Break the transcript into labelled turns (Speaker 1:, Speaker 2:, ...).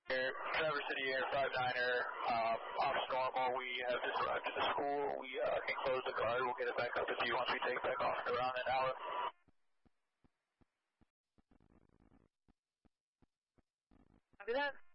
Speaker 1: Air, Traverse City Air 59er, ops normal. We have just arrived at the school. We can close the car. We'll get it back up with you once we take back off in around an hour.
Speaker 2: Copy that.